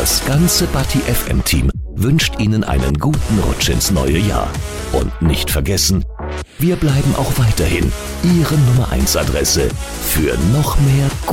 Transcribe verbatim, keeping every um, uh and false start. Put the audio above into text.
Das ganze Bati F M-Team wünscht Ihnen einen guten Rutsch ins neue Jahr. Und nicht vergessen, wir bleiben auch weiterhin Ihre Nummer eins Adresse für noch mehr